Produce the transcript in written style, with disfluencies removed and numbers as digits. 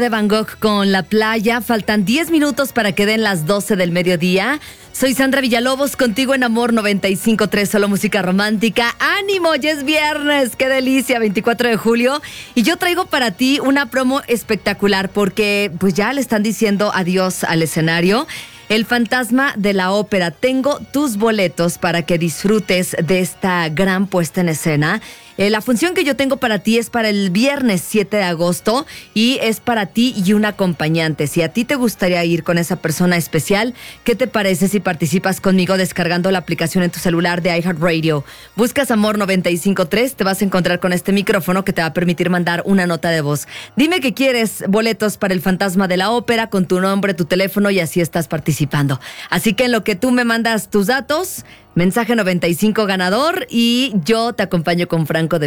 de Van Gogh con La Playa. Faltan 10 minutos para que den las 12 del mediodía. Soy Sandra Villalobos, contigo en Amor 95.3, solo música romántica. ¡Ánimo! Ya es viernes, ¡qué delicia! 24 de julio. Y yo traigo para ti una promo espectacular porque pues ya le están diciendo adiós al escenario. El Fantasma de la Ópera. Tengo tus boletos para que disfrutes de esta gran puesta en escena. La función que yo tengo para ti es para el viernes 7 de agosto y es para ti y un acompañante. Si a ti te gustaría ir con esa persona especial, ¿qué te parece si participas conmigo descargando la aplicación en tu celular de iHeartRadio? Buscas Amor 95.3, te vas a encontrar con este micrófono que te va a permitir mandar una nota de voz. Dime que quieres boletos para el Fantasma de la Ópera con tu nombre, tu teléfono y así estás participando. Así que en lo que tú me mandas tus datos, mensaje 95 ganador y yo te acompaño con Franco de